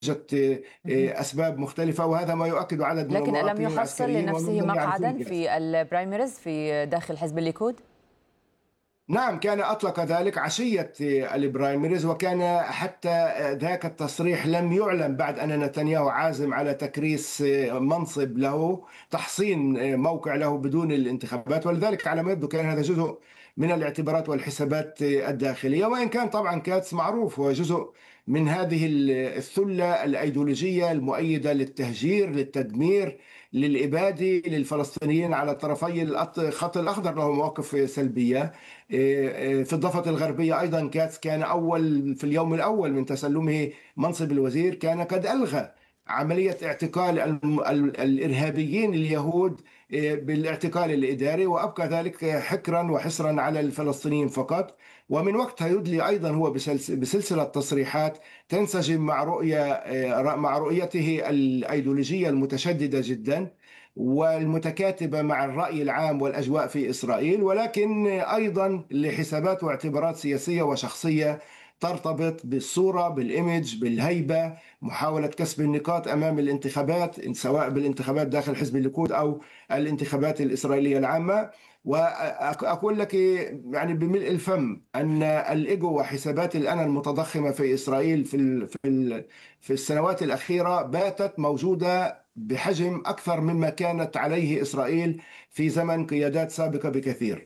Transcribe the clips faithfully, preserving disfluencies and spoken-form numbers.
أسباب مختلفة، وهذا ما يؤكد عدد من لكن ألم المواطنين يحصل العسكريين لنفسه وممن مقعدا يعرفون جاز. في البرايمريز في داخل حزب الليكود؟ نعم، كان أطلق ذلك عشية البرايمريز، وكان حتى ذاك التصريح لم يعلن بعد أن نتنياهو عازم على تكريس منصب له، تحصين موقع له بدون الانتخابات، ولذلك على ما يبدو كان هذا جزء من الاعتبارات والحسابات الداخلية. وإن كان طبعا كاتس معروف هو جزء من هذه الثلة الأيديولوجية المؤيدة للتهجير، للتدمير، للإبادة للفلسطينيين على طرفي الخط الأخضر، له مواقف سلبية. في الضفة الغربية أيضا كاتس كان أول في اليوم الأول من تسلمه منصب الوزير كان قد ألغى عملية اعتقال الإرهابيين اليهود بالاعتقال الإداري، وأبقى ذلك حكرا وحسرا على الفلسطينيين فقط. ومن وقتها يدلي أيضا هو بسلسلة تصريحات تنسجم مع رؤية مع رؤيته الأيديولوجية المتشددة جدا والمتكاتبة مع الرأي العام والأجواء في إسرائيل، ولكن أيضا لحسابات واعتبارات سياسية وشخصية ترتبط بالصورة، بالإيمج، بالهيبة، محاولة كسب النقاط أمام الانتخابات، سواء بالانتخابات داخل حزب الليكود أو الانتخابات الإسرائيلية العامة. وأقول لك يعني بملء الفم أن الإيجو وحسابات الأنا المتضخمة في إسرائيل في في في السنوات الأخيرة باتت موجودة بحجم أكثر مما كانت عليه إسرائيل في زمن قيادات سابقة بكثير.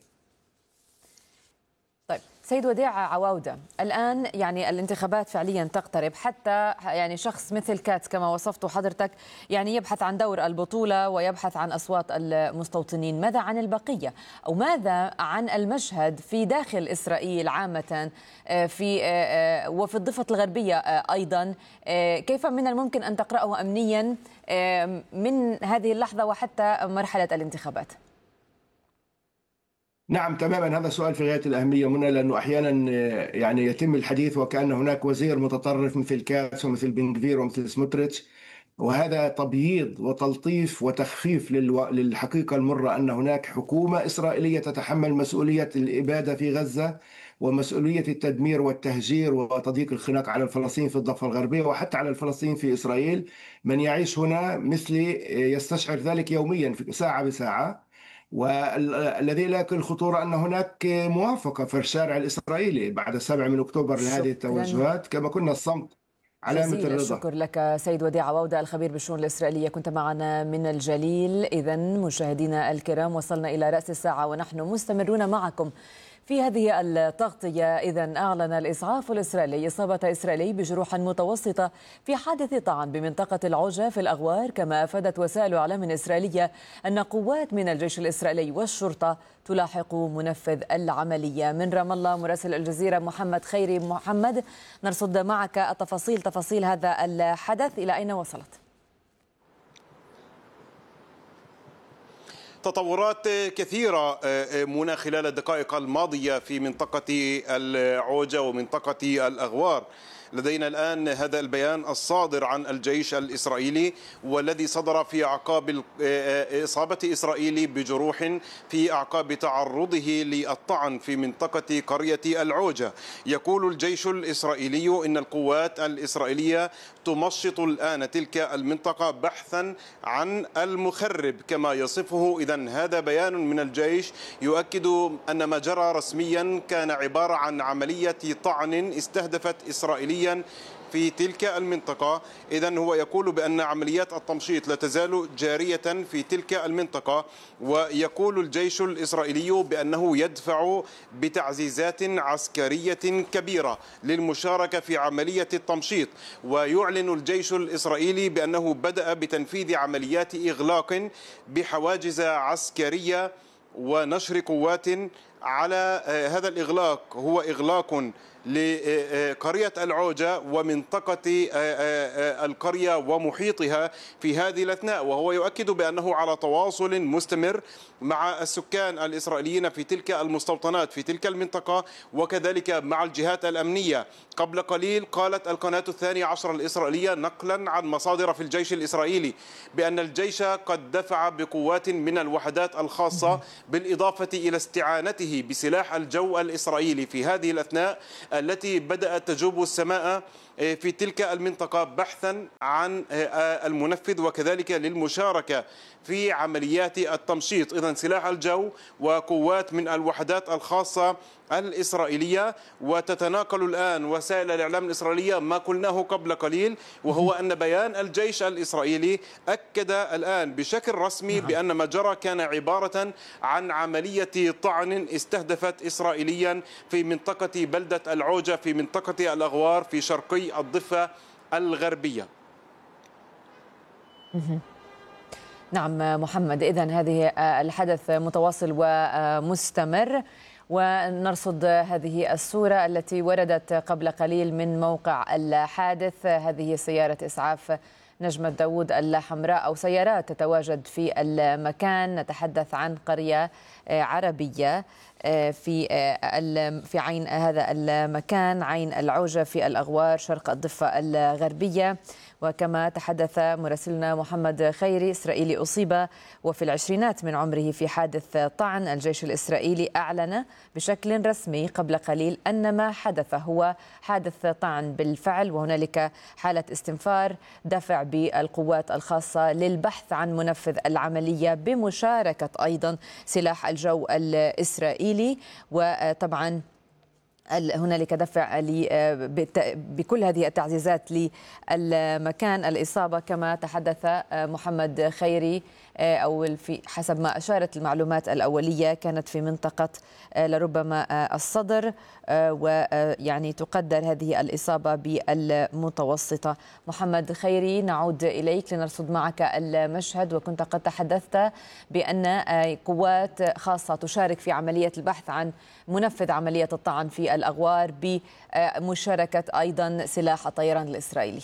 طيب سيد وديع عواودة، الآن يعني الانتخابات فعليا تقترب، حتى يعني شخص مثل كاتس كما وصفته حضرتك يعني يبحث عن دور البطولة ويبحث عن أصوات المستوطنين. ماذا عن البقية، أو ماذا عن المشهد في داخل إسرائيل عامة في وفي الضفة الغربية أيضا؟ كيف من الممكن أن تقرأه أمنيا من هذه اللحظة وحتى مرحلة الانتخابات؟ نعم تماما، هذا سؤال في غاية الأهمية منى، لأنه أحيانا يعني يتم الحديث وكأن هناك وزير متطرف مثل كاتس ومثل بن غفير ومثل سموتريتش، وهذا تبييض وتلطيف وتخفيف للو... للحقيقة المرة أن هناك حكومة إسرائيلية تتحمل مسؤولية الإبادة في غزة ومسؤولية التدمير والتهجير وتضييق الخناق على الفلسطينيين في الضفة الغربية وحتى على الفلسطينيين في إسرائيل. من يعيش هنا مثلي يستشعر ذلك يوميا ساعة بساعة. والذي لا يقل الخطورة أن هناك موافقة في الشارع الإسرائيلي بعد السابع من أكتوبر لهذه التوجهات، كما كنا الصمت علامة جزيل الرضا. الشكر لك سيد وديع عواودة الخبير بالشؤون الإسرائيلية، كنت معنا من الجليل. إذن مشاهدينا الكرام، وصلنا إلى رأس الساعة ونحن مستمرون معكم في هذه التغطية. إذن أعلن الإسعاف الإسرائيلي إصابة إسرائيلي بجروح متوسطة في حادث طعن بمنطقة العوجة في الأغوار، كما أفادت وسائل إعلام إسرائيلية أن قوات من الجيش الإسرائيلي والشرطة تلاحق منفذ العملية. من رام الله مراسل الجزيرة محمد خيري. محمد، نرصد معك التفاصيل تفاصيل هذا الحدث، إلى أين وصلت؟ تطورات كثيرة منى خلال الدقائق الماضية في منطقة العوجة ومنطقة الأغوار. لدينا الآن هذا البيان الصادر عن الجيش الإسرائيلي والذي صدر في أعقاب إصابة إسرائيلي بجروح في أعقاب تعرضه للطعن في منطقة قرية العوجة. يقول الجيش الإسرائيلي إن القوات الإسرائيلية تمشط الآن تلك المنطقة بحثا عن المخرب كما يصفه. إذن هذا بيان من الجيش يؤكد أن ما جرى رسميا كان عبارة عن عملية طعن استهدفت إسرائيليا في تلك المنطقة. إذن هو يقول بأن عمليات التمشيط لا تزال جارية في تلك المنطقة، ويقول الجيش الإسرائيلي بأنه يدفع بتعزيزات عسكرية كبيرة للمشاركة في عملية التمشيط. ويعلن الجيش الإسرائيلي بأنه بدأ بتنفيذ عمليات إغلاق بحواجز عسكرية ونشر قوات على هذا الإغلاق. هو إغلاق لقرية العوجة ومنطقة القرية ومحيطها في هذه الأثناء، وهو يؤكد بأنه على تواصل مستمر مع السكان الإسرائيليين في تلك المستوطنات في تلك المنطقة وكذلك مع الجهات الأمنية. قبل قليل قالت القناة الثانية عشر الإسرائيلية نقلا عن مصادر في الجيش الإسرائيلي بأن الجيش قد دفع بقوات من الوحدات الخاصة بالإضافة إلى استعانته بسلاح الجو الإسرائيلي في هذه الأثناء التي بدأت تجوب السماء في تلك المنطقة بحثا عن المنفذ وكذلك للمشاركة في عمليات التمشيط. إذن سلاح الجو وقوات من الوحدات الخاصة الإسرائيلية، وتتناقل الآن وسائل الإعلام الإسرائيلية ما قلناه قبل قليل، وهو أن بيان الجيش الإسرائيلي أكد الآن بشكل رسمي بأن ما جرى كان عبارة عن عملية طعن استهدفت إسرائيليا في منطقة بلدة العوجة في منطقة الأغوار في شرقي الضفة الغربية. نعم محمد، إذن هذه الحدث متواصل ومستمر، ونرصد هذه الصورة التي وردت قبل قليل من موقع الحادث. هذه سيارة إسعاف نجمة داود الحمراء أو سيارات تتواجد في المكان. نتحدث عن قرية عربية في في عين هذا المكان، عين العوجة في الأغوار شرق الضفة الغربية. وكما تحدث مراسلنا محمد خيري، إسرائيلي أصيب وفي العشرينات من عمره في حادث طعن. الجيش الإسرائيلي أعلن بشكل رسمي قبل قليل أن ما حدث هو حادث طعن بالفعل، وهنالك حالة استنفار دفع بالقوات الخاصة للبحث عن منفذ العملية بمشاركة أيضا سلاح الجو الإسرائيلي. وطبعا هنالك دفع بكل هذه التعزيزات للمكان الإصابة. كما تحدث محمد خيري أو في حسب ما أشارت المعلومات الأولية كانت في منطقة لربما الصدر، ويعني تقدر هذه الإصابة بالمتوسطة. محمد خيري، نعود إليك لنرصد معك المشهد. وكنت قد تحدثت بأن قوات خاصة تشارك في عملية البحث عن منفذ عملية الطعن في الأغوار بمشاركة أيضا سلاح الطيران الإسرائيلي.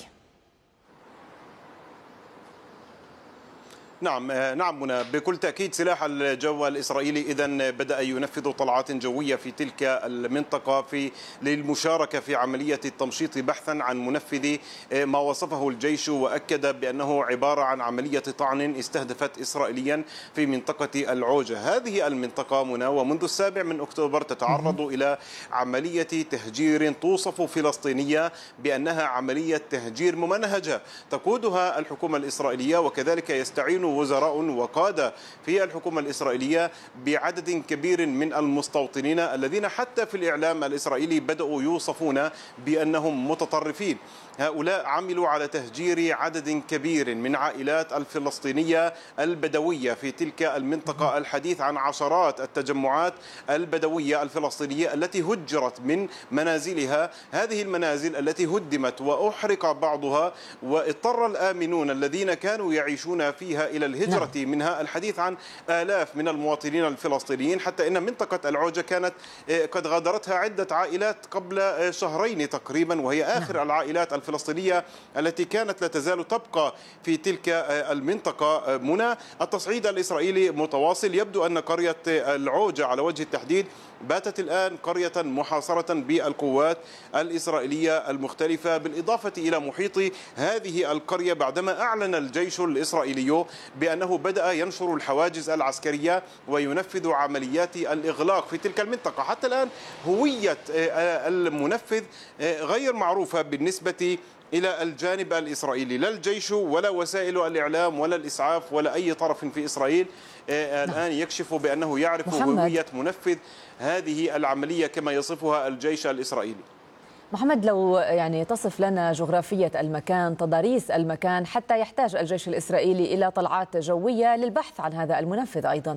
نعم نعم منى، بكل تأكيد سلاح الجو الإسرائيلي إذن بدأ ينفذ طلعات جوية في تلك المنطقة في للمشاركة في عملية التمشيط بحثا عن منفذ ما وصفه الجيش، وأكد بأنه عبارة عن عملية طعن استهدفت إسرائيليا في منطقة العوجة. هذه المنطقة منى ومنذ السابع من أكتوبر تتعرض إلى عملية تهجير توصف فلسطينية بأنها عملية تهجير ممنهجة تقودها الحكومة الإسرائيلية، وكذلك يستعين وزراء وقادة في الحكومة الإسرائيلية بعدد كبير من المستوطنين الذين حتى في الإعلام الإسرائيلي بدأوا يوصفون بأنهم متطرفين. هؤلاء عملوا على تهجير عدد كبير من عائلات الفلسطينية البدوية في تلك المنطقة. الحديث عن عشرات التجمعات البدوية الفلسطينية التي هجرت من منازلها، هذه المنازل التي هدمت وأحرق بعضها، واضطر الآمنون الذين كانوا يعيشون فيها إلى الهجرة منها. الحديث عن آلاف من المواطنين الفلسطينيين، حتى إن منطقة العوجة كانت قد غادرتها عدة عائلات قبل شهرين تقريبا، وهي آخر العائلات الفلسطينية التي كانت لا تزال تبقى في تلك المنطقة. منى، التصعيد الإسرائيلي متواصل. يبدو أن قرية العوجة على وجه التحديد باتت الآن قرية محاصرة بالقوات الإسرائيلية المختلفة، بالإضافة إلى محيط هذه القرية بعدما أعلن الجيش الإسرائيلي بأنه بدأ ينشر الحواجز العسكرية وينفذ عمليات الإغلاق في تلك المنطقة. حتى الآن هوية المنفذ غير معروفة بالنسبة إلى الجانب الإسرائيلي، لا الجيش ولا وسائل الإعلام ولا الإسعاف ولا أي طرف في إسرائيل الآن يكشف بأنه يعرف هوية منفذ هذه العملية كما يصفها الجيش الإسرائيلي. محمد، لو يعني تصف لنا جغرافية المكان، تضاريس المكان، حتى يحتاج الجيش الإسرائيلي إلى طلعات جوية للبحث عن هذا المنفذ أيضا.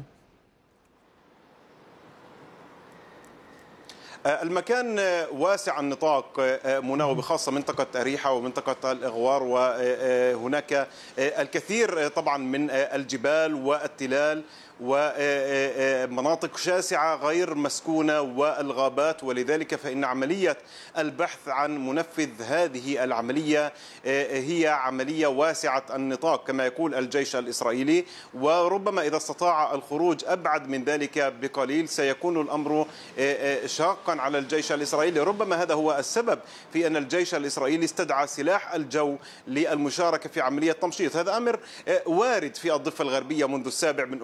المكان واسع النطاق منى، وبخاصة منطقة أريحة ومنطقة الإغوار، وهناك الكثير طبعا من الجبال والتلال ومناطق شاسعة غير مسكونة والغابات، ولذلك فإن عملية البحث عن منفذ هذه العملية هي عملية واسعة النطاق كما يقول الجيش الإسرائيلي، وربما إذا استطاع الخروج أبعد من ذلك بقليل سيكون الأمر شاقا على الجيش الإسرائيلي. ربما هذا هو السبب في أن الجيش الإسرائيلي استدعى سلاح الجو للمشاركة في عملية تمشيط. هذا أمر وارد في الضفة الغربية منذ السابع من أكتوبر،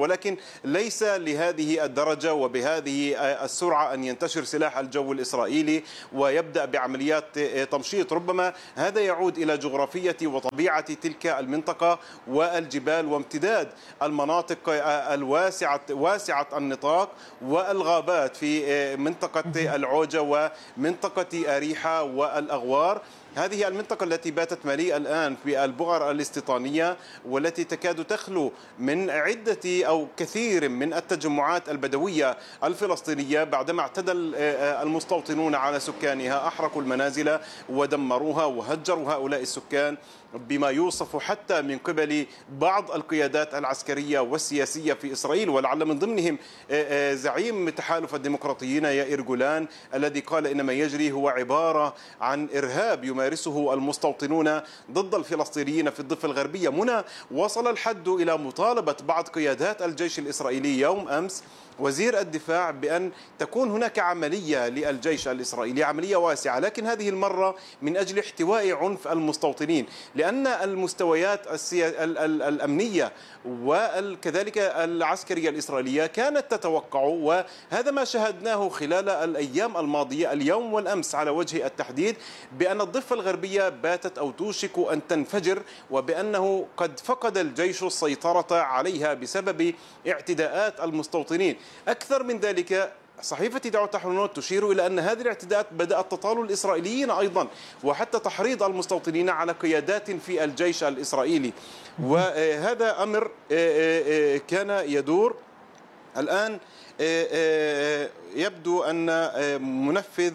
ولكن ليس لهذه الدرجة وبهذه السرعة أن ينتشر سلاح الجو الإسرائيلي ويبدأ بعمليات تمشيط. ربما هذا يعود إلى جغرافية وطبيعة تلك المنطقة والجبال وامتداد المناطق الواسعة واسعة النطاق والغابات في منطقة العوجة ومنطقة أريحة والأغوار. هذه المنطقة التي باتت مليئة الآن بالبؤر الاستيطانية والتي تكاد تخلو من عدة أو كثير من التجمعات البدوية الفلسطينية بعدما اعتدى المستوطنون على سكانها، أحرقوا المنازل ودمروها وهجروا هؤلاء السكان بما يوصف حتى من قبل بعض القيادات العسكرية والسياسية في إسرائيل، ولعل من ضمنهم زعيم تحالف الديمقراطيين يائير جولان الذي قال إن ما يجري هو عبارة عن إرهاب يمارسه المستوطنون ضد الفلسطينيين في الضفة الغربية. منى، وصل الحد إلى مطالبة بعض قيادات الجيش الإسرائيلي يوم أمس وزير الدفاع بأن تكون هناك عملية للجيش الإسرائيلي، عملية واسعة، لكن هذه المرة من أجل احتواء عنف المستوطنين، لأن المستويات الأمنية وكذلك العسكرية الإسرائيلية كانت تتوقع، وهذا ما شاهدناه خلال الأيام الماضية اليوم والأمس على وجه التحديد، بأن الضفة الغربية باتت أو توشك أن تنفجر، وبأنه قد فقد الجيش السيطرة عليها بسبب اعتداءات المستوطنين. أكثر من ذلك، صحيفة دعوة تحرير تشير إلى أن هذه الاعتداءات بدأت تطال الإسرائيليين أيضا، وحتى تحريض المستوطنين على قيادات في الجيش الإسرائيلي، وهذا أمر كان يدور. الآن يبدو أن منفذ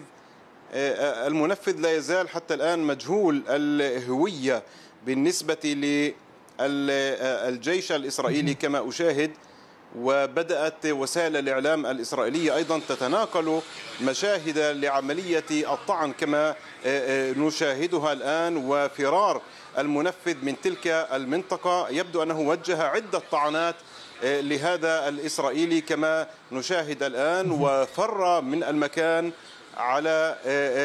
المنفذ لا يزال حتى الآن مجهول الهوية بالنسبة للجيش الإسرائيلي كما أشاهد، وبدأت وسائل الإعلام الإسرائيلية أيضا تتناقل مشاهد لعملية الطعن كما نشاهدها الآن، وفرار المنفذ من تلك المنطقة. يبدو أنه وجه عدة طعنات لهذا الإسرائيلي كما نشاهد الآن، وفر من المكان على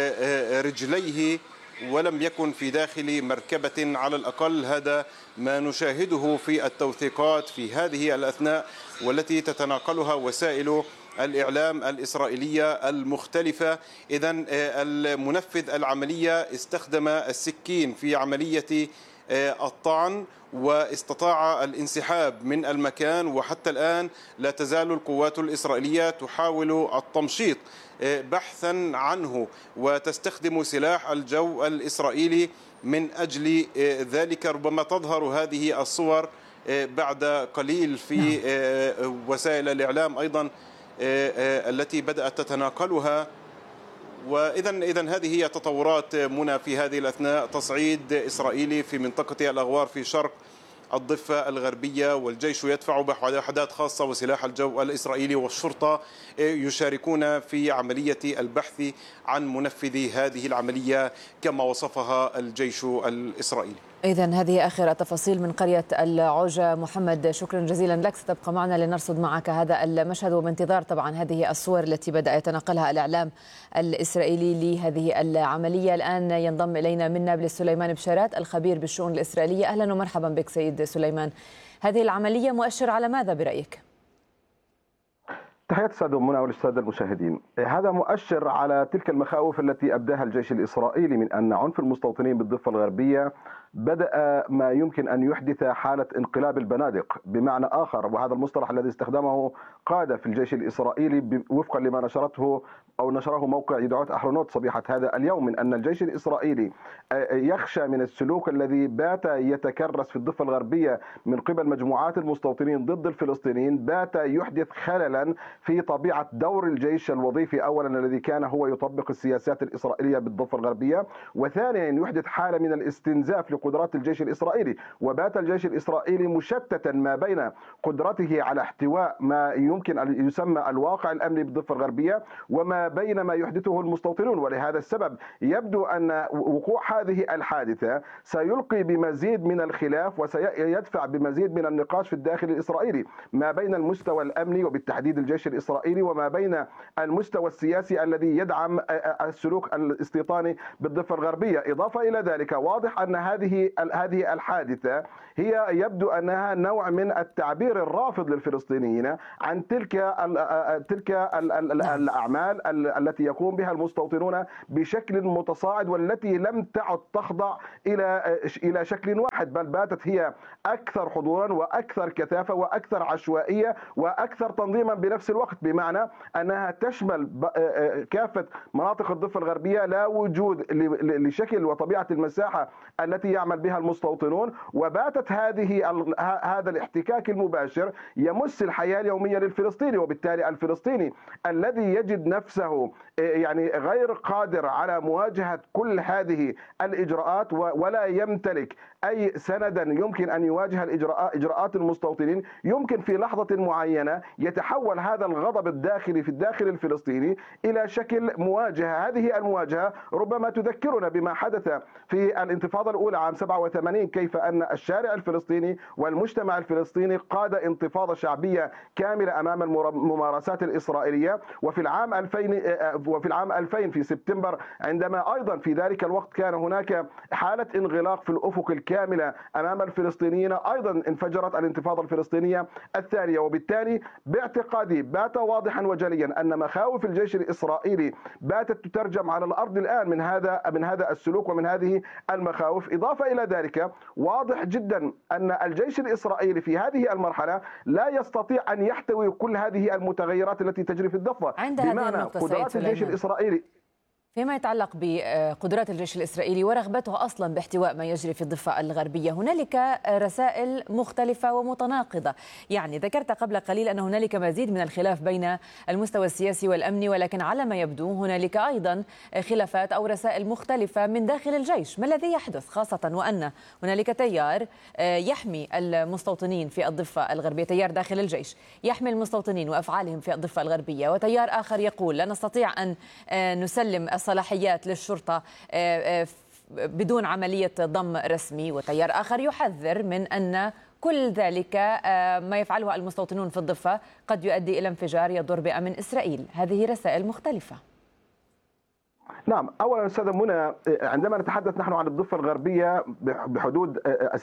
رجليه ولم يكن في داخل مركبة على الأقل. هذا ما نشاهده في التوثيقات في هذه الأثناء والتي تتناقلها وسائل الإعلام الإسرائيلية المختلفة. إذن المنفذ العملية استخدم السكين في عملية الطعن واستطاع الانسحاب من المكان، وحتى الآن لا تزال القوات الإسرائيلية تحاول التمشيط بحثا عنه وتستخدم سلاح الجو الإسرائيلي من أجل ذلك. ربما تظهر هذه الصور بعد قليل في وسائل الإعلام أيضا التي بدأت تتناقلها. وإذا إذا هذه هي تطورات منى في هذه الأثناء. تصعيد إسرائيلي في منطقة الأغوار في شرق الضفة الغربية، والجيش يدفع بوحدات خاصة وسلاح الجو الإسرائيلي والشرطة يشاركون في عملية البحث عن منفذي هذه العملية كما وصفها الجيش الإسرائيلي. إذن هذه آخر التفاصيل من قرية العوجة. محمد، شكرا جزيلا لك، ستبقى معنا لنرصد معك هذا المشهد، وبانتظار طبعا هذه الصور التي بدأ يتناقلها الإعلام الإسرائيلي لهذه العملية. الآن ينضم إلينا من نابلس سليمان بشارات الخبير بالشؤون الإسرائيلية. أهلا ومرحبا بك سيد سليمان. هذه العملية مؤشر على ماذا برأيك؟ تحياتي السادة منى والسادة المشاهدين. هذا مؤشر على تلك المخاوف التي أبداها الجيش الإسرائيلي من أن عنف المستوطنين بالضفة الغربية بدأ ما يمكن أن يحدث حالة انقلاب البنادق، بمعنى آخر، وهذا المصطلح الذي استخدمه قادة في الجيش الإسرائيلي وفقا لما نشرته أو نشره موقع يدعوت أحرونوت صبيحة هذا اليوم، من أن الجيش الإسرائيلي يخشى من السلوك الذي بات يتكرس في الضفة الغربية من قبل مجموعات المستوطنين ضد الفلسطينيين، بات يحدث خللا في طبيعة دور الجيش الوظيفي أولا الذي كان هو يطبق السياسات الإسرائيلية بالضفة الغربية، وثانيا يحدث حالة من الاستنزاف لقدرات الجيش الإسرائيلي. وبات الجيش الإسرائيلي مشتتا ما بين قدرته على احتواء ما يمكن أن يسمى الواقع الأمني بالضفة الغربية وما بين ما يحدثه المستوطنون. ولهذا السبب يبدو أن وقوع هذه الحادثة سيلقي بمزيد من الخلاف وسيدفع بمزيد من النقاش في الداخل الإسرائيلي ما بين المستوى الأمني وبالتحديد الجيش الإسرائيلي وما بين المستوى السياسي الذي يدعم السلوك الاستيطاني بالضفة الغربية. إضافة إلى ذلك، واضح أن هذه هذه هذه الحادثة هي يبدو أنها نوع من التعبير الرافض للفلسطينيين عن تلك ال تلك ال ال الأعمال التي يقوم بها المستوطنون بشكل متصاعد، والتي لم تعد تخضع إلى إلى شكل واحد، بل باتت هي أكثر حضورا وأكثر كثافة وأكثر عشوائية وأكثر تنظيما بنفس الوقت، بمعنى أنها تشمل كافة مناطق الضفة الغربية، لا وجود لشكل وطبيعة المساحة التي يعمل بها المستوطنون. وباتت هذه هذا الاحتكاك المباشر يمس الحياة اليومية للفلسطيني، وبالتالي الفلسطيني الذي يجد نفسه يعني غير قادر على مواجهة كل هذه الإجراءات ولا يمتلك أي سندا يمكن أن يواجه الإجراءات إجراءات المستوطنين، يمكن في لحظة معينة يتحول هذا الغضب الداخلي في الداخل الفلسطيني إلى شكل مواجهة. هذه المواجهة ربما تذكرنا بما حدث في الانتفاضة الأولى عام سبعة وثمانين، كيف أن الشارع الفلسطيني والمجتمع الفلسطيني قاد انتفاضة شعبية كاملة أمام الممارسات الإسرائيلية. وفي العام ألفين وفي العام ألفين في سبتمبر، عندما أيضا في ذلك الوقت كان هناك حالة انغلاق في الأفق الكاملة أمام الفلسطينيين، أيضا انفجرت الانتفاضة الفلسطينية الثانية. وبالتالي باعتقادي بات واضحا وجليا أن مخاوف الجيش الإسرائيلي باتت تترجم على الأرض الآن من هذا من هذا السلوك ومن هذه المخاوف. إضافة إلى ذلك، واضح جدا أن الجيش الإسرائيلي في هذه المرحلة لا يستطيع أن يحتوي كل هذه المتغيرات التي تجري في الضفة، بمعنى قدرات الجيش الإسرائيلي فيما يتعلق بقدرات الجيش الإسرائيلي ورغبته أصلا باحتواء ما يجري في الضفة الغربية. هنالك رسائل مختلفة ومتناقضة، يعني ذكرت قبل قليل أن هنالك مزيد من الخلاف بين المستوى السياسي والأمني، ولكن على ما يبدو هنالك أيضا خلافات أو رسائل مختلفة من داخل الجيش. ما الذي يحدث، خاصة وأن هنالك تيار يحمي المستوطنين في الضفة الغربية، تيار داخل الجيش يحمي المستوطنين وأفعالهم في الضفة الغربية، وتيار آخر يقول لا نستطيع أن نسلم الصلاحيات للشرطة بدون عملية ضم رسمي، وتيار آخر يحذر من أن كل ذلك ما يفعله المستوطنون في الضفة قد يؤدي إلى انفجار يضر بأمن إسرائيل. هذه رسائل مختلفة. نعم، أولا أستاذة منى، عندما نتحدث نحن عن الضفة الغربية بحدود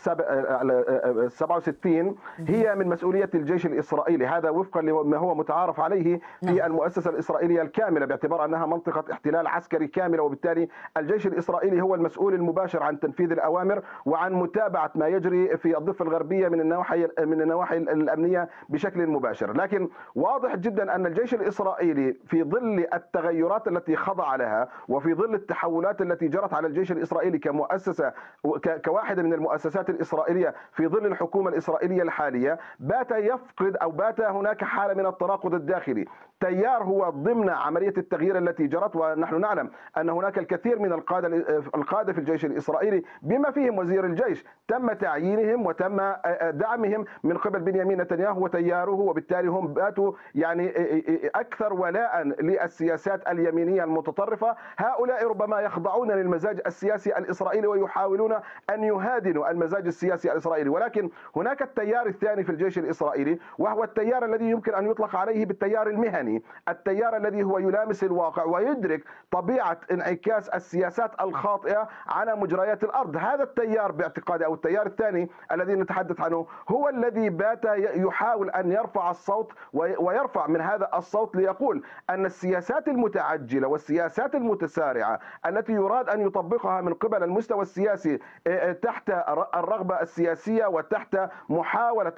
سبعة وستين هي من مسؤولية الجيش الإسرائيلي، هذا وفقا لما هو متعارف عليه في المؤسسة الإسرائيلية الكاملة، باعتبار أنها منطقة احتلال عسكري كاملة، وبالتالي الجيش الإسرائيلي هو المسؤول المباشر عن تنفيذ الأوامر وعن متابعة ما يجري في الضفة الغربية من النواحي من النواحي الأمنية بشكل مباشر. لكن واضح جدا أن الجيش الإسرائيلي في ظل التغيرات التي خضع لها وفي ظل التحولات التي جرت على الجيش الإسرائيلي كمؤسسة كواحدة من المؤسسات الإسرائيلية في ظل الحكومة الإسرائيلية الحالية، بات يفقد أو بات هناك حالة من التناقض الداخلي. تيار هو ضمن عملية التغيير التي جرت، ونحن نعلم أن هناك الكثير من القادة القادة في الجيش الإسرائيلي بما فيهم وزير الجيش تم تعيينهم وتم دعمهم من قبل بنيامين نتنياهو وتياره، وبالتالي هم باتوا يعني أكثر ولاء للسياسات اليمينية المتطرفة. هؤلاء ربما يخضعون للمزاج السياسي الإسرائيلي ويحاولون أن يهادنوا المزاج السياسي الإسرائيلي، ولكن هناك التيار الثاني في الجيش الإسرائيلي، وهو التيار الذي يمكن أن يطلق عليه بالتيار المهني، التيار الذي هو يلامس الواقع ويدرك طبيعة انعكاس السياسات الخاطئة على مجريات الأرض. هذا التيار باعتقادي أو التيار الثاني الذي نتحدث عنه هو الذي بات يحاول أن يرفع الصوت ويرفع من هذا الصوت ليقول أن السياسات المتعجلة والسياسات المتسارعة التي يراد أن يطبقها من قبل المستوى السياسي تحت الرغبة السياسية وتحت محاولة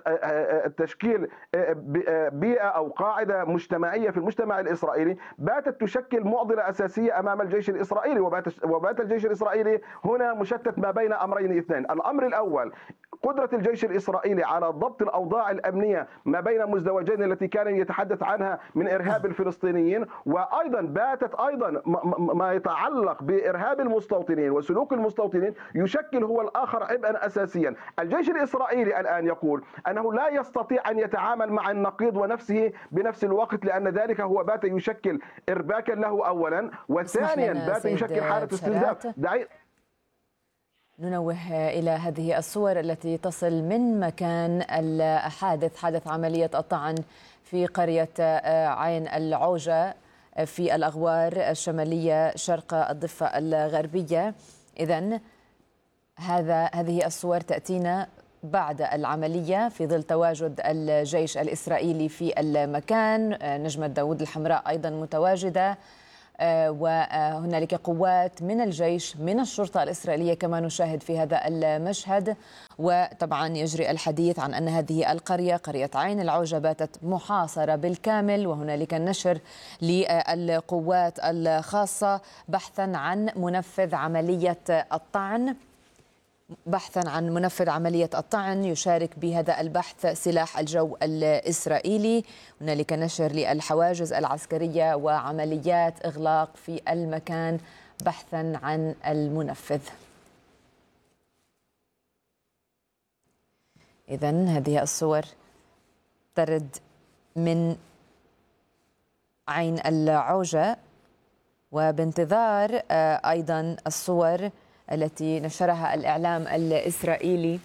تشكيل بيئة أو قاعدة مجتمعية في المجتمع الإسرائيلي باتت تشكل معضلة أساسية أمام الجيش الإسرائيلي. وبات, وبات الجيش الإسرائيلي هنا مشتت ما بين أمرين اثنين. الأمر الأول قدرة الجيش الإسرائيلي على ضبط الأوضاع الأمنية ما بين المزدوجين التي كان يتحدث عنها من إرهاب الفلسطينيين، وأيضا باتت أيضا ما يتعلق بإرهاب المستوطنين وسلوك المستوطنين يشكل هو الآخر عبئا أساسيا. الجيش الإسرائيلي الآن يقول أنه لا يستطيع أن يتعامل مع النقيض ونفسه بنفس الوقت، لأن ذلك هو بات يشكل إرباكا له أولا، وثانيا بات يشكل حالة استهداف. ننوه إلى هذه الصور التي تصل من مكان الحادث، حادث عملية الطعن في قرية عين العوجة في الأغوار الشمالية شرق الضفة الغربية. إذن هذا هذه الصور تأتينا بعد العملية في ظل تواجد الجيش الإسرائيلي في المكان. نجمة داود الحمراء أيضا متواجدة، وهنالك قوات من الجيش من الشرطة الإسرائيلية كما نشاهد في هذا المشهد. وطبعا يجري الحديث عن أن هذه القرية قرية عين العوجة باتت محاصرة بالكامل، وهنالك النشر للقوات الخاصة بحثا عن منفذ عملية الطعن بحثا عن منفذ عملية الطعن يشارك بهذا البحث سلاح الجو الإسرائيلي. هنالك نشر للحواجز العسكرية وعمليات إغلاق في المكان بحثا عن المنفذ. إذن هذه الصور ترد من عين العوجة، وبانتظار أيضا الصور التي نشرها الإعلام الإسرائيلي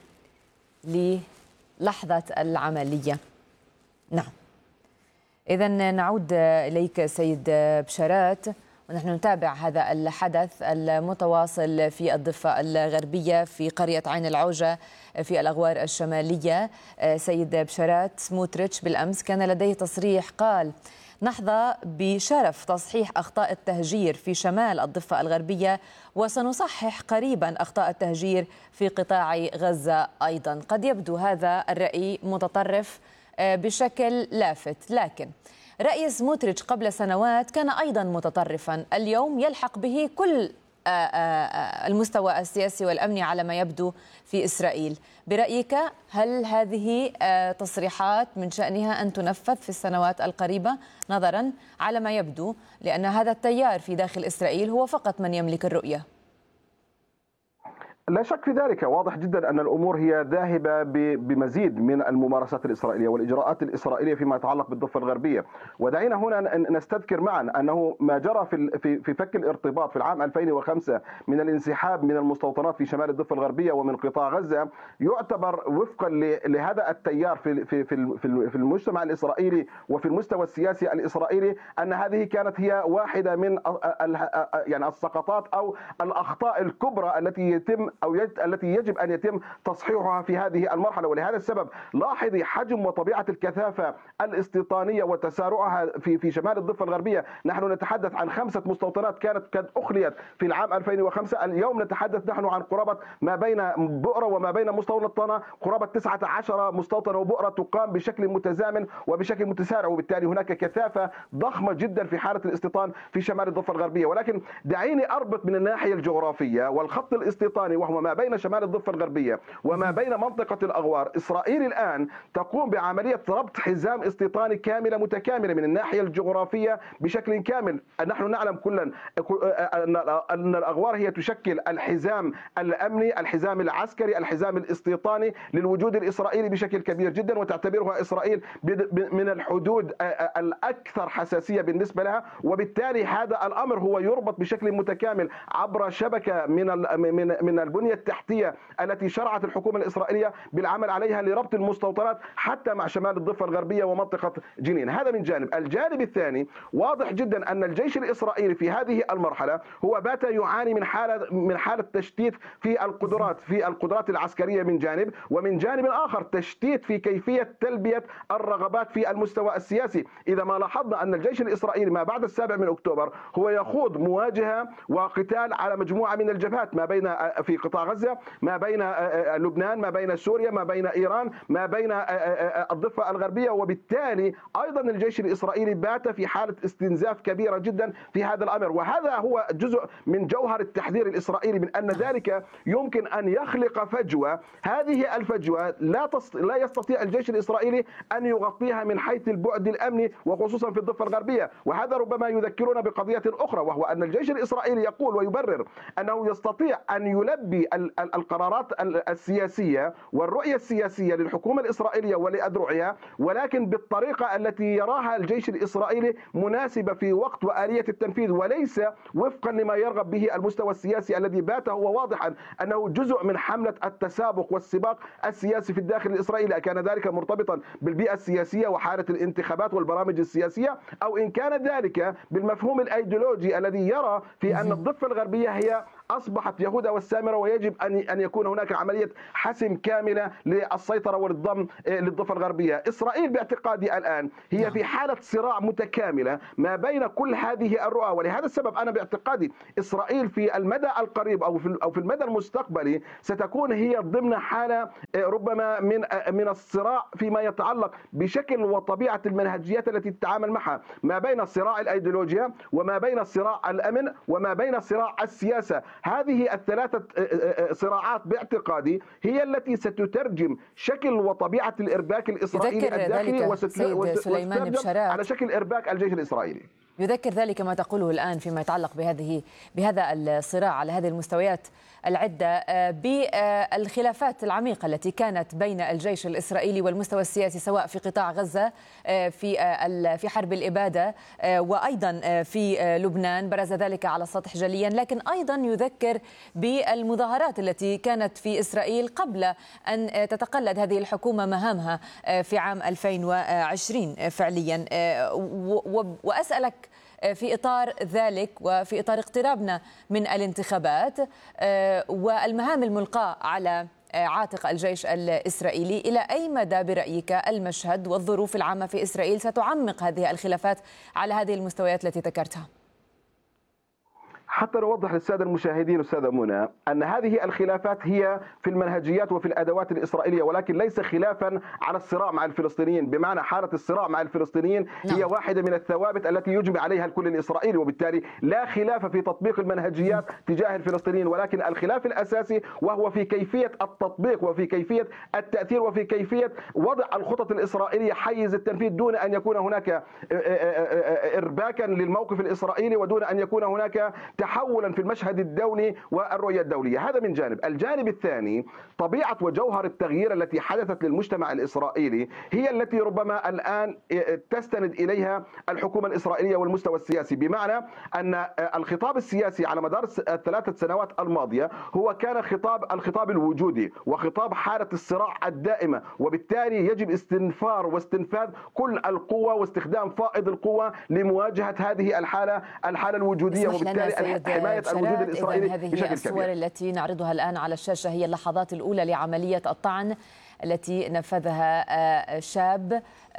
للحظة العملية. نعم، إذن نعود إليك سيد بشارات، ونحن نتابع هذا الحدث المتواصل في الضفة الغربية في قرية عين العوجة في الأغوار الشمالية. سيد بشارات، سموتريتش بالأمس كان لديه تصريح قال: نحظى بشرف تصحيح أخطاء التهجير في شمال الضفة الغربية، وسنصحح قريبا أخطاء التهجير في قطاع غزة أيضا. قد يبدو هذا الرأي متطرف بشكل لافت، لكن رأي سموتريتش قبل سنوات كان أيضا متطرفا، اليوم يلحق به كل المستوى السياسي والأمني على ما يبدو في إسرائيل. برأيك هل هذه تصريحات من شأنها أن تنفذ في السنوات القريبة نظرا على ما يبدو، لأن هذا التيار في داخل إسرائيل هو فقط من يملك الرؤية؟ لا شك في ذلك. واضح جدا أن الأمور هي ذاهبة بمزيد من الممارسات الإسرائيلية والإجراءات الإسرائيلية فيما يتعلق بالضفة الغربية. ودعينا هنا نستذكر معا أنه ما جرى في في فك الارتباط في العام ألفين وخمسة من الانسحاب من المستوطنات في شمال الضفة الغربية ومن قطاع غزة يعتبر وفقا لهذا التيار في في في المجتمع الإسرائيلي وفي المستوى السياسي الإسرائيلي أن هذه كانت هي واحدة من يعني السقطات أو الأخطاء الكبرى التي يتم أو التي يجب أن يتم تصحيحها في هذه المرحلة. ولهذا السبب لاحظي حجم وطبيعة الكثافة الاستيطانية وتسارعها في في شمال الضفة الغربية. نحن نتحدث عن خمسة مستوطنات كانت قد أخليت في العام ألفين وخمسة، اليوم نتحدث نحن عن قرابة ما بين بؤرة وما بين مستوطنة قرابة تسعة عشر مستوطنة وبؤرة تقام بشكل متزامن وبشكل متسارع، وبالتالي هناك كثافة ضخمة جدا في حالة الاستيطان في شمال الضفة الغربية. ولكن دعيني أربط من الناحية الجغرافية والخط الاستيطاني وهو ما بين شمال الضفة الغربية وما بين منطقة الأغوار. إسرائيل الآن تقوم بعملية ربط حزام استيطاني كاملة متكاملة من الناحية الجغرافية بشكل كامل. نحن نعلم كلا أن الأغوار هي تشكل الحزام الأمني، الحزام العسكري، الحزام الاستيطاني للوجود الإسرائيلي بشكل كبير جدا، وتعتبرها إسرائيل من الحدود الأكثر حساسية بالنسبة لها. وبالتالي هذا الأمر هو يربط بشكل متكامل عبر شبكة من من من البنية التحتية التي شرعت الحكومة الإسرائيلية بالعمل عليها لربط المستوطنات حتى مع شمال الضفة الغربية ومنطقة جنين. هذا من جانب. الجانب الثاني واضح جدا أن الجيش الإسرائيلي في هذه المرحلة هو بات يعاني من حالة من حالة تشتيت في القدرات في القدرات العسكرية من جانب، ومن جانب آخر تشتيت في كيفية تلبية الرغبات في المستوى السياسي. إذا ما لاحظنا أن الجيش الإسرائيلي ما بعد السابع من أكتوبر هو يخوض مواجهة وقتال على مجموعة من الجبهات ما بين في قطاع غزة، ما بين لبنان، ما بين سوريا، ما بين إيران، ما بين الضفة الغربية. وبالتالي أيضا الجيش الإسرائيلي بات في حالة استنزاف كبيرة جدا في هذا الأمر. وهذا هو جزء من جوهر التحذير الإسرائيلي من أن ذلك يمكن أن يخلق فجوة. هذه الفجوة لا لا يستطيع الجيش الإسرائيلي أن يغطيها من حيث البعد الأمني وخصوصا في الضفة الغربية. وهذا ربما يذكرنا بقضية أخرى، وهو أن الجيش الإسرائيلي يقول ويبرر أنه يستطيع أن يلبي القرارات السياسية والرؤية السياسية للحكومة الإسرائيلية ولأذرعها، ولكن بالطريقة التي يراها الجيش الإسرائيلي مناسبة في وقت وآلية التنفيذ، وليس وفقا لما يرغب به المستوى السياسي الذي بات هو واضحا أنه جزء من حملة التسابق والسباق السياسي في الداخل الإسرائيلي. كان ذلك مرتبطا بالبيئة السياسية وحالة الانتخابات والبرامج السياسية، أو إن كان ذلك بالمفهوم الأيديولوجي الذي يرى في أن الضفة الغربية هي أصبحت يهوذا والسامرة، ويجب أن أن يكون هناك عملية حسم كاملة للسيطرة والضم للضفة الغربية. إسرائيل باعتقادي الآن هي في حالة صراع متكاملة ما بين كل هذه الرؤى، ولهذا السبب أنا باعتقادي إسرائيل في المدى القريب أو في أو في المدى المستقبلي ستكون هي ضمن حالة ربما من من الصراع فيما يتعلق بشكل وطبيعة المنهجيات التي تتعامل معها، ما بين صراع الأيديولوجيا وما بين صراع الأمن وما بين صراع السياسة. هذه الثلاثة صراعات باعتقادي هي التي ستترجم شكل وطبيعة الإرباك الإسرائيلي الداخلي وستترجم على شكل إرباك الجيش الإسرائيلي. يذكر ذلك ما تقوله الآن فيما يتعلق بهذه بهذا الصراع على هذه المستويات العدة بالخلافات العميقة التي كانت بين الجيش الإسرائيلي والمستوى السياسي، سواء في قطاع غزة في في حرب الإبادة وأيضا في لبنان، برز ذلك على السطح جليا، لكن أيضا يذكر بالمظاهرات التي كانت في إسرائيل قبل أن تتقلد هذه الحكومة مهامها في عام ألفين وعشرين فعليا. وأسألك في إطار ذلك وفي إطار اقترابنا من الانتخابات والمهام الملقاة على عاتق الجيش الإسرائيلي، إلى أي مدى برأيك المشهد والظروف العامة في إسرائيل ستعمق هذه الخلافات على هذه المستويات التي ذكرتها؟ حتى نوضح للسادة المشاهدين أستاذة منى أن هذه الخلافات هي في المنهجيات وفي الأدوات الإسرائيلية، ولكن ليس خلافا على الصراع مع الفلسطينيين، بمعنى حالة الصراع مع الفلسطينيين هي واحدة من الثوابت التي يجمع عليها الكل الإسرائيلي، وبالتالي لا خلاف في تطبيق المنهجيات تجاه الفلسطينيين، ولكن الخلاف الأساسي وهو في كيفية التطبيق وفي كيفية التأثير وفي كيفية وضع الخطط الإسرائيلية حيز التنفيذ دون أن يكون هناك إرباكا للموقف الإسرائيلي ودون أن يكون هناك تحولا في المشهد الدولي والرؤية الدولية. هذا من جانب. الجانب الثاني طبيعة وجوهر التغيير التي حدثت للمجتمع الإسرائيلي هي التي ربما الآن تستند إليها الحكومة الإسرائيلية والمستوى السياسي، بمعنى أن الخطاب السياسي على مدار الثلاثة سنوات الماضية هو كان خطاب الخطاب الوجودي وخطاب حالة الصراع الدائمة، وبالتالي يجب استنفار واستنفاذ كل القوة واستخدام فائض القوة لمواجهة هذه الحالة الحالة الوجودية، وبالتالي حماية الوجود الإسرائيلي بشكل كبير. هذه الصور التي نعرضها الآن على الشاشة هي اللحظات الأولى لعملية الطعن التي نفذها شاب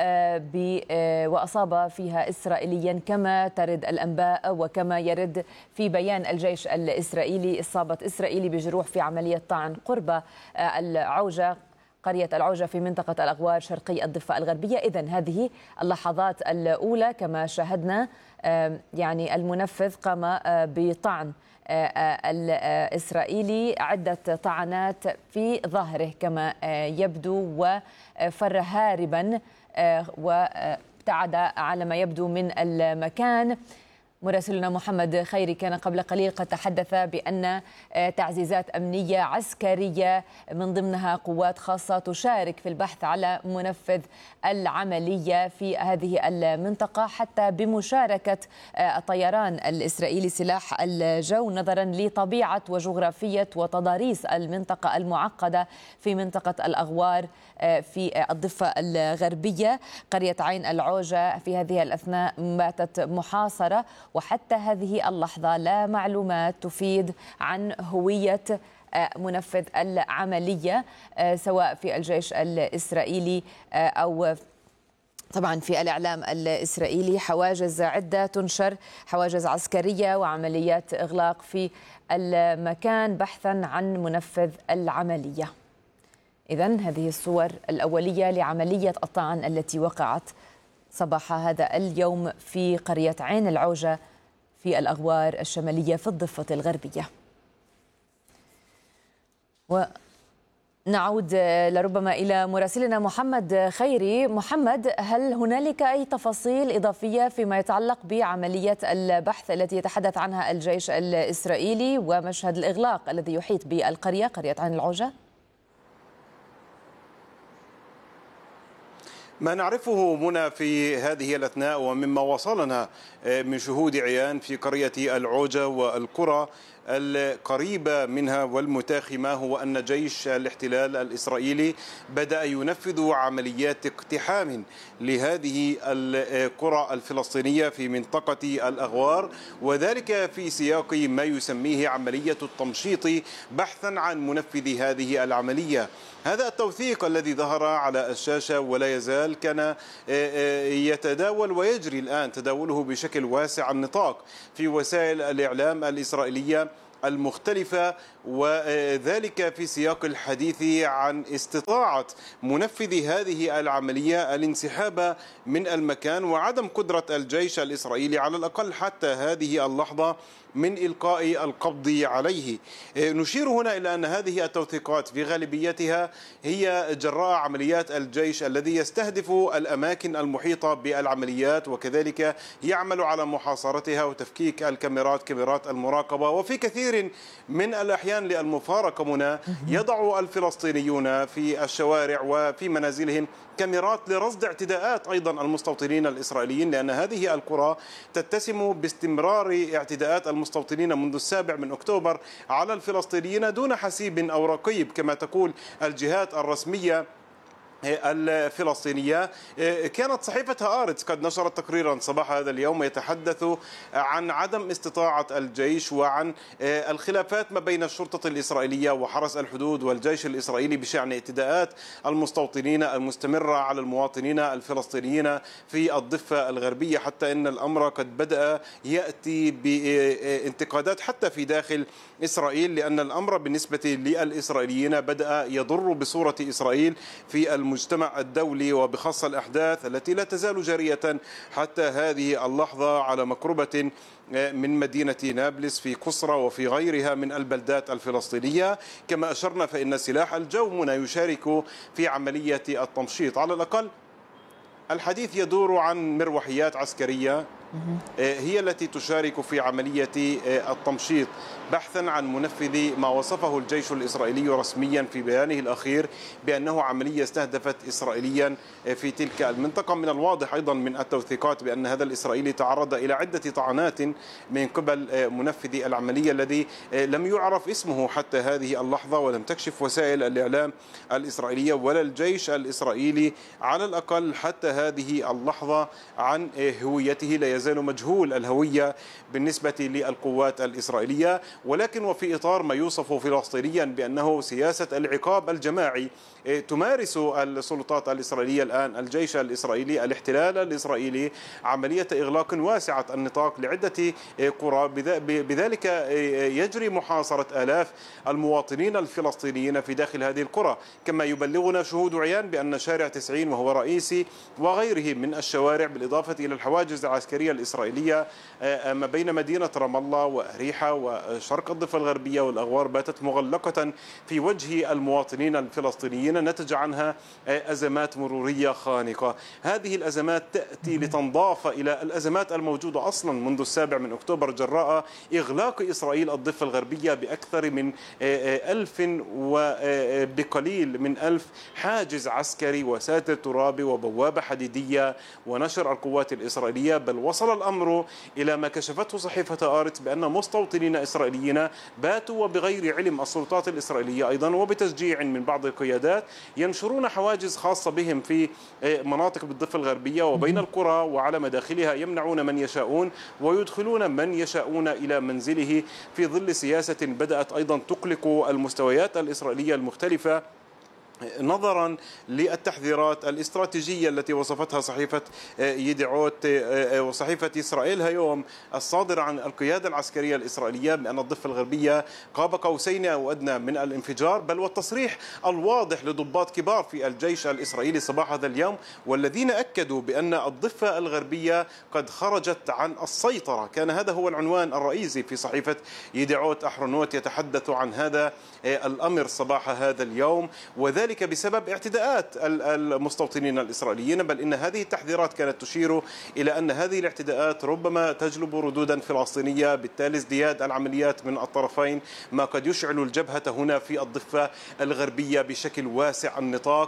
وأصاب فيها إسرائيليا كما ترد الأنباء وكما يرد في بيان الجيش الإسرائيلي. إصابة إسرائيلي بجروح في عملية طعن قرب العوجة، قرية العوجة في منطقة الأغوار شرقي الضفة الغربية. إذن هذه اللحظات الأولى كما شاهدنا، يعني المنفذ قام بطعن الإسرائيلي عدة طعنات في ظهره كما يبدو، وفر هاربا وابتعد على ما يبدو من المكان. مراسلنا محمد خيري كان قبل قليل قد تحدث بأن تعزيزات أمنية عسكرية من ضمنها قوات خاصة تشارك في البحث على منفذ العملية في هذه المنطقة، حتى بمشاركة الطيران الإسرائيلي سلاح الجو، نظرا لطبيعة وجغرافية وتضاريس المنطقة المعقدة في منطقة الأغوار في الضفة الغربية. قرية عين العوجة في هذه الأثناء باتت محاصرة، وحتى هذه اللحظة لا معلومات تفيد عن هوية منفذ العملية سواء في الجيش الإسرائيلي أو طبعا في الإعلام الإسرائيلي. حواجز عدة تنشر، حواجز عسكرية وعمليات إغلاق في المكان بحثا عن منفذ العملية. إذن هذه الصور الأولية لعملية الطعن التي وقعت صباح هذا اليوم في قرية عين العوجة في الأغوار الشمالية في الضفة الغربية. ونعود لربما إلى مراسلنا محمد خيري. محمد، هل هنالك أي تفاصيل إضافية فيما يتعلق بعملية البحث التي يتحدث عنها الجيش الإسرائيلي ومشهد الإغلاق الذي يحيط بالقرية قرية عين العوجة؟ ما نعرفه منى في هذه الأثناء ومما وصلنا من شهود عيان في قرية العوجة والقرى القريبة منها والمتاخمة هو أن جيش الاحتلال الإسرائيلي بدأ ينفذ عمليات اقتحام لهذه القرى الفلسطينية في منطقة الأغوار، وذلك في سياق ما يسميه عملية التمشيط بحثا عن منفذ هذه العملية. هذا التوثيق الذي ظهر على الشاشة ولا يزال كان يتداول ويجري الآن تداوله بشكل واسع النطاق في وسائل الإعلام الإسرائيلية المختلفة، وذلك في سياق الحديث عن استطاعة منفذ هذه العملية الانسحاب من المكان وعدم قدرة الجيش الإسرائيلي على الأقل حتى هذه اللحظة من إلقاء القبض عليه. نشير هنا إلى أن هذه التوثيقات في غالبيتها هي جراء عمليات الجيش الذي يستهدف الأماكن المحيطة بالعمليات، وكذلك يعمل على محاصرتها وتفكيك الكاميرات كاميرات المراقبة. وفي كثير من الأحيان للمفارقة هنا يضع الفلسطينيون في الشوارع وفي منازلهم كاميرات لرصد اعتداءات أيضا المستوطنين الإسرائيليين، لأن هذه القرى تتسم باستمرار اعتداءات المستوطنين منذ السابع من أكتوبر على الفلسطينيين دون حسيب أو رقيب كما تقول الجهات الرسمية الفلسطينية. كانت صحيفة هآرتس قد نشرت تقريرا صباح هذا اليوم يتحدث عن عدم استطاعة الجيش وعن الخلافات ما بين الشرطة الإسرائيلية وحرس الحدود والجيش الإسرائيلي بشأن اعتداءات المستوطنين المستمرة على المواطنين الفلسطينيين في الضفة الغربية، حتى إن الأمر قد بدأ يأتي بانتقادات حتى في داخل إسرائيل، لأن الأمر بالنسبة للإسرائيليين بدأ يضر بصورة إسرائيل في المجتمع الدولي، وبخاصة الأحداث التي لا تزال جارية حتى هذه اللحظة على مقربة من مدينة نابلس في قصرى وفي غيرها من البلدات الفلسطينية. كما أشرنا فإن سلاح الجو هنا يشارك في عملية التمشيط. على الأقل الحديث يدور عن مروحيات عسكرية هي التي تشارك في عملية التمشيط بحثا عن منفذ ما وصفه الجيش الإسرائيلي رسميا في بيانه الأخير بأنه عملية استهدفت إسرائيليا في تلك المنطقة. من الواضح أيضا من التوثيقات بأن هذا الإسرائيلي تعرض إلى عدة طعنات من قبل منفذ العملية الذي لم يعرف اسمه حتى هذه اللحظة، ولم تكشف وسائل الإعلام الإسرائيلية ولا الجيش الإسرائيلي على الأقل حتى هذه اللحظة عن هويته. لا يزال مجهول الهوية بالنسبة للقوات الإسرائيلية، ولكن وفي إطار ما يوصف فلسطينيا بأنه سياسة العقاب الجماعي تمارس السلطات الإسرائيلية الآن، الجيش الإسرائيلي الاحتلال الإسرائيلي عملية إغلاق واسعة النطاق لعدة قرى، بذلك يجري محاصرة آلاف المواطنين الفلسطينيين في داخل هذه القرى. كما يبلغنا شهود عيان بأن شارع تسعين وهو رئيسي وغيره من الشوارع بالإضافة إلى الحواجز العسكرية الإسرائيلية ما بين مدينة رام الله وأريحة وشرق الضفة الغربية والأغوار باتت مغلقة في وجه المواطنين الفلسطينيين، نتج عنها أزمات مرورية خانقة. هذه الأزمات تأتي لتنضاف إلى الأزمات الموجودة أصلا منذ السابع من أكتوبر جراء إغلاق إسرائيل الضفة الغربية بأكثر من ألف وبقليل من ألف حاجز عسكري وساتر ترابي وبوابة حديدية ونشر القوات الإسرائيلية. بل وصل الأمر إلى ما كشفته صحيفة هآرتس بأن مستوطنين إسرائيليين باتوا وبغير علم السلطات الإسرائيلية أيضا وبتشجيع من بعض القيادات ينشرون حواجز خاصة بهم في مناطق بالضفة الغربية وبين القرى وعلى مداخلها، يمنعون من يشاءون ويدخلون من يشاءون إلى منزله في ظل سياسة بدأت أيضا تقلق المستويات الإسرائيلية المختلفة نظرا للتحذيرات الاستراتيجية التي وصفتها صحيفة يدعوت وصحيفة إسرائيل هيوم الصادرة عن القيادة العسكرية الإسرائيلية بأن الضفة الغربية قاب قوسين أو أدنى من الانفجار، بل والتصريح الواضح لضباط كبار في الجيش الإسرائيلي صباح هذا اليوم والذين أكدوا بأن الضفة الغربية قد خرجت عن السيطرة. كان هذا هو العنوان الرئيسي في صحيفة يدعوت أحرنوت يتحدث عن هذا الأمر صباح هذا اليوم، وذلك وذلك بسبب اعتداءات المستوطنين الإسرائيليين، بل إن هذه التحذيرات كانت تشير إلى أن هذه الاعتداءات ربما تجلب ردودا فلسطينية، بالتالي ازدياد العمليات من الطرفين ما قد يشعل الجبهة هنا في الضفة الغربية بشكل واسع النطاق.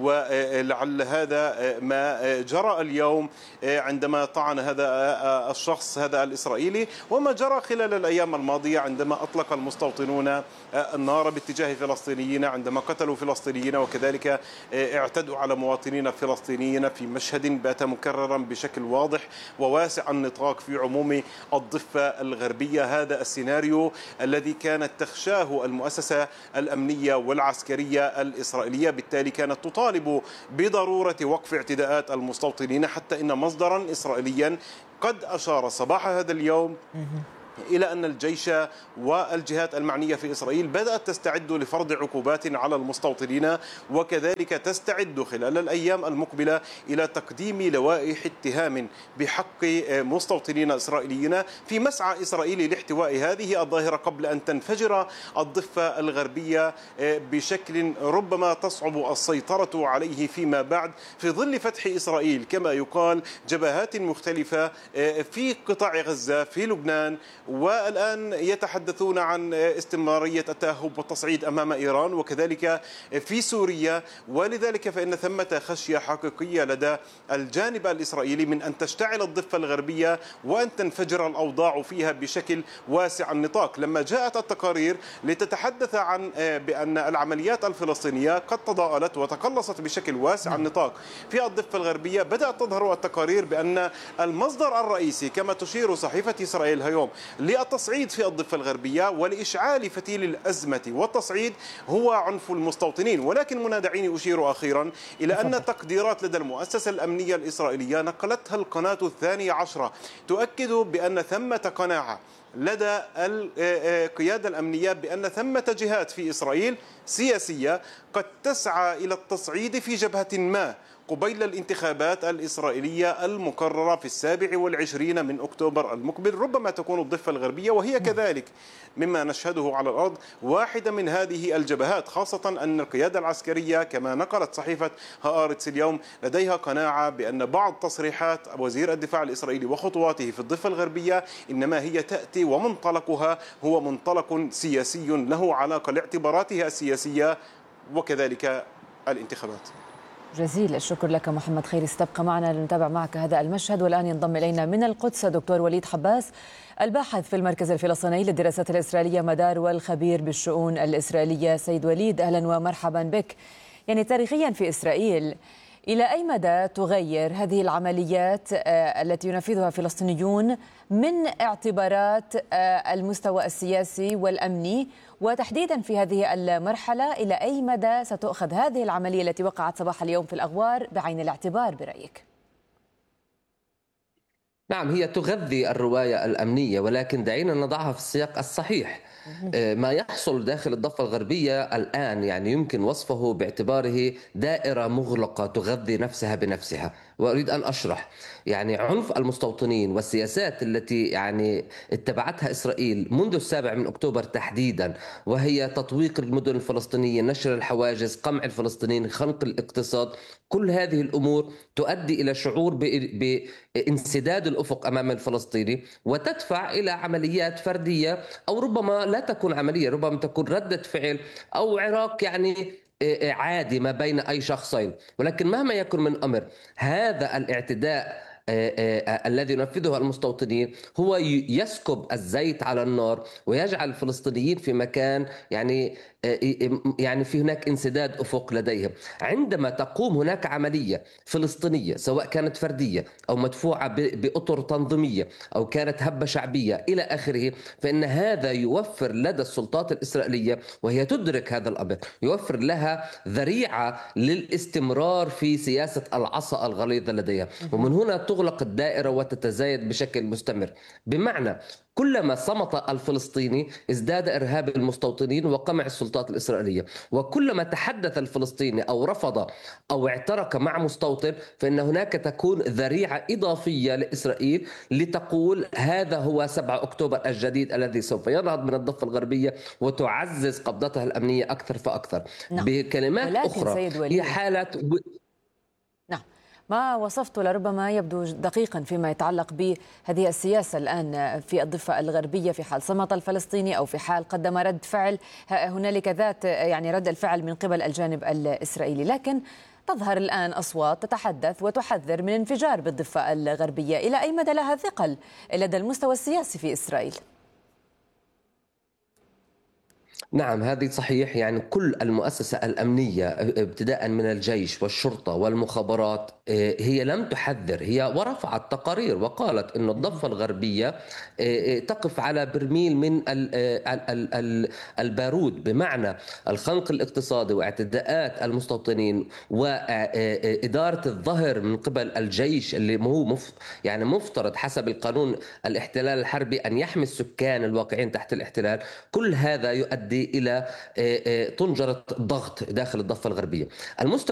ولعل هذا ما جرى اليوم عندما طعن هذا الشخص هذا الإسرائيلي، وما جرى خلال الأيام الماضية عندما أطلق المستوطنون النار باتجاه الفلسطينيين عندما قتلوا فلسطينيين، وكذلك اعتدوا على مواطنين فلسطينيين في مشهد بات مكررا بشكل واضح وواسع النطاق في عموم الضفة الغربية. هذا السيناريو الذي كانت تخشاه المؤسسة الأمنية والعسكرية الإسرائيلية، بالتالي كانت تطالب بضرورة وقف اعتداءات المستوطنين، حتى إن مصدرا إسرائيليا قد أشار صباح هذا اليوم إلى أن الجيش والجهات المعنية في إسرائيل بدأت تستعد لفرض عقوبات على المستوطنين، وكذلك تستعد خلال الأيام المقبلة إلى تقديم لوائح اتهام بحق مستوطنين إسرائيليين في مسعى إسرائيل لاحتواء هذه الظاهرة قبل أن تنفجر الضفة الغربية بشكل ربما تصعب السيطرة عليه فيما بعد، في ظل فتح إسرائيل كما يقال جبهات مختلفة في قطاع غزة في لبنان، والآن يتحدثون عن استمرارية التأهب والتصعيد أمام إيران، وكذلك في سوريا. ولذلك فإن ثمة خشية حقيقية لدى الجانب الإسرائيلي من أن تشتعل الضفة الغربية وأن تنفجر الأوضاع فيها بشكل واسع النطاق. لما جاءت التقارير لتتحدث عن بأن العمليات الفلسطينية قد تضاءلت وتقلصت بشكل واسع النطاق في الضفة الغربية، بدأت تظهر التقارير بأن المصدر الرئيسي كما تشير صحيفة إسرائيل اليوم للتصعيد في الضفة الغربية ولإشعال فتيل الأزمة والتصعيد هو عنف المستوطنين. ولكن منى دعيني أشير أخيرا إلى أن تقديرات لدى المؤسسة الأمنية الإسرائيلية نقلتها القناة الثانية عشرة تؤكد بأن ثمة قناعة لدى القيادة الأمنية بأن ثمة جهات في إسرائيل سياسية قد تسعى إلى التصعيد في جبهة ما قبيل الانتخابات الإسرائيلية المقررة في السابع والعشرين من أكتوبر المقبل. ربما تكون الضفة الغربية وهي كذلك مما نشهده على الأرض واحدة من هذه الجبهات، خاصة أن القيادة العسكرية كما نقلت صحيفة هآرتس اليوم لديها قناعة بأن بعض تصريحات وزير الدفاع الإسرائيلي وخطواته في الضفة الغربية إنما هي تأتي ومنطلقها هو منطلق سياسي له علاقة لاعتباراتها السياسية وكذلك الانتخابات. جزيل الشكر لك محمد خيري، استبقى معنا لنتابع معك هذا المشهد. والآن ينضم إلينا من القدس دكتور وليد حباس، الباحث في المركز الفلسطيني للدراسات الإسرائيلية مدار والخبير بالشؤون الإسرائيلية. سيد وليد أهلا ومرحبا بك. يعني تاريخيا في إسرائيل إلى أي مدى تغير هذه العمليات التي ينفذها الفلسطينيون من اعتبارات المستوى السياسي والأمني، وتحديدا في هذه المرحلة إلى أي مدى ستؤخذ هذه العملية التي وقعت صباح اليوم في الأغوار بعين الاعتبار برأيك؟ نعم، هي تغذي الرواية الأمنية، ولكن دعينا نضعها في السياق الصحيح. ما يحصل داخل الضفة الغربية الآن يعني يمكن وصفه باعتباره دائرة مغلقة تغذي نفسها بنفسها. وأريد أن أشرح يعني عنف المستوطنين والسياسات التي يعني اتبعتها إسرائيل منذ السابع من أكتوبر تحديدا، وهي تطويق المدن الفلسطينية، نشر الحواجز، قمع الفلسطينيين، خنق الاقتصاد. كل هذه الأمور تؤدي إلى شعور بانسداد الأفق أمام الفلسطيني، وتدفع إلى عمليات فردية أو ربما لا تكون عملية، ربما تكون ردة فعل أو عراك يعني عادي ما بين أي شخصين. ولكن مهما يكن من أمر، هذا الاعتداء الذي ينفذه المستوطنين هو يسكب الزيت على النار ويجعل الفلسطينيين في مكان يعني يعني في هناك انسداد أفق لديهم. عندما تقوم هناك عملية فلسطينية سواء كانت فردية أو مدفوعة بأطر تنظيمية أو كانت هبة شعبية إلى آخره، فإن هذا يوفر لدى السلطات الإسرائيلية، وهي تدرك هذا الأمر، يوفر لها ذريعة للاستمرار في سياسة العصا الغليظة لديها. ومن هنا تغلق الدائرة وتتزايد بشكل مستمر. بمعنى كلما صمت الفلسطيني ازداد إرهاب المستوطنين وقمع السلطات الإسرائيلية، وكلما تحدث الفلسطيني أو رفض أو اعترك مع مستوطن فإن هناك تكون ذريعة إضافية لإسرائيل لتقول هذا هو سبعة أكتوبر الجديد الذي سوف ينهض من الضفة الغربية وتعزز قبضتها الأمنية أكثر فأكثر. نعم. بكلمات أخرى هي حالة و... نعم. ما وصفته لربما يبدو دقيقا فيما يتعلق بهذه السياسة الآن في الضفة الغربية، في حال صمت الفلسطيني أو في حال قدم رد فعل، هنالك ذات يعني رد الفعل من قبل الجانب الإسرائيلي. لكن تظهر الآن أصوات تتحدث وتحذر من انفجار بالضفة الغربية. إلى أي مدى لها ثقل لدى المستوى السياسي في إسرائيل؟ نعم، هذه صحيح. يعني كل المؤسسة الأمنية ابتداء من الجيش والشرطة والمخابرات هي لم تحذر، هي ورفعت تقارير وقالت أن الضفة الغربية تقف على برميل من البارود، بمعنى الخنق الاقتصادي واعتداءات المستوطنين وإدارة الظهر من قبل الجيش اللي هو يعني مفترض حسب القانون الاحتلال الحربي أن يحمي السكان الواقعين تحت الاحتلال. كل هذا يؤدي إلى طنجرة ضغط داخل الضفة الغربية. المستوى